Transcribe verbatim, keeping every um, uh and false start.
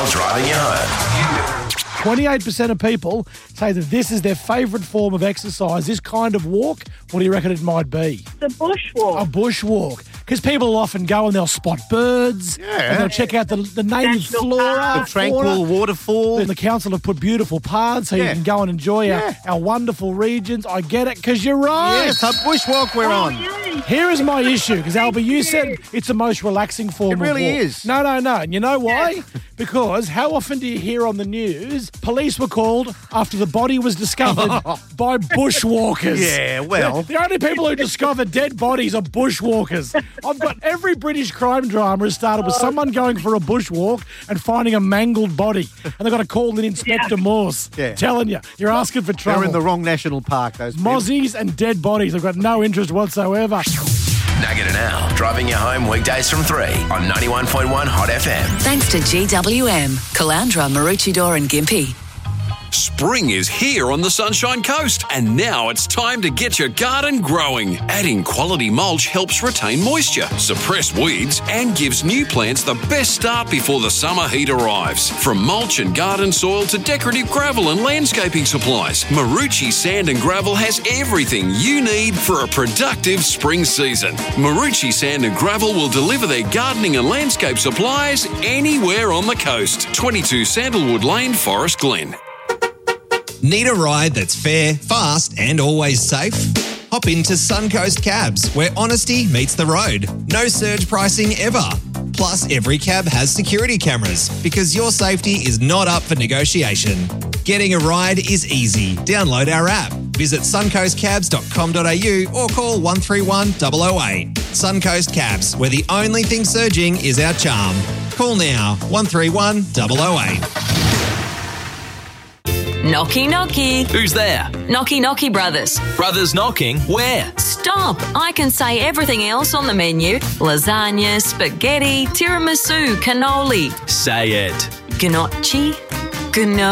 Now driving you home. twenty-eight percent of people say that this is their favourite form of exercise, this kind of walk. What do you reckon it might be? The bushwalk. A bushwalk. Because people will often go and they'll spot birds. Yeah. And they'll check out the, the native National flora. park. The tranquil fauna. waterfall. And the council have put beautiful paths so Yeah. you can go and enjoy Yeah. our, our wonderful regions. I get it, because you're right. Yes, a bushwalk we're Oh, on. yay. Here is my issue, because Albie, you you. said it's the most relaxing form It really of walk. is. No, no, no. And you know why? Because how often do you hear on the news, police were called after the body was discovered by bushwalkers? Yeah, well. The, the only people who discover dead bodies are bushwalkers. I've got every British crime drama has started with someone going for a bushwalk and finding a mangled body. And they've got to call in Inspector Yeah. Morse. Yeah. Telling you, you're asking for trouble. They're in the wrong national park, those people. Mozzies and dead bodies. I've got no interest whatsoever. Nugget and Al, driving you home weekdays from three on ninety-one point one Hot F M. Thanks to G W M, Calandra, Maroochydore and Gympie. Spring is here on the Sunshine Coast, and now it's time to get your garden growing. Adding quality mulch helps retain moisture, suppress weeds, and gives new plants the best start before the summer heat arrives. From mulch and garden soil to decorative gravel and landscaping supplies, Marucci Sand and Gravel has everything you need for a productive spring season. Marucci Sand and Gravel will deliver their gardening and landscape supplies anywhere on the coast. twenty-two Sandalwood Lane, Forest Glen. Need a ride that's fair, fast, and always safe? Hop into Suncoast Cabs, where honesty meets the road. No surge pricing ever. Plus, every cab has security cameras, because your safety is not up for negotiation. Getting a ride is easy. Download our app. Visit suncoast cabs dot com dot a u or call one three one zero zero eight. Suncoast Cabs, where the only thing surging is our charm. Call now, one three one zero zero eight. Knocky knocky. Who's there? Knocky knocky brothers. Brothers knocking? Where? Stop! I can say everything else on the menu. Lasagna, spaghetti, tiramisu, cannoli, Say it. gnocchi, gnocchi.